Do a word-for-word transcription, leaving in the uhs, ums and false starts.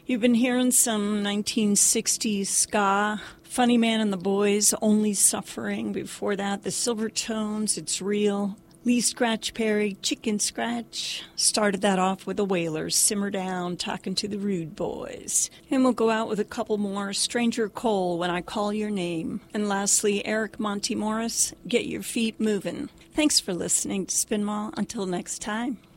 You've been hearing some nineteen sixties ska, Funny Man and the Boys, Only Suffering. Before that, the Silvertones, It's Real. Lee Scratch Perry, Chicken Scratch. Started that off with the Wailers, Simmer Down, Talking to the Rude Boys. And we'll go out with a couple more, Stranger Cole, When I Call Your Name. And lastly, Eric Monty Morris, Get Your Feet Movin'. Thanks for listening to Spin Mall. Until next time.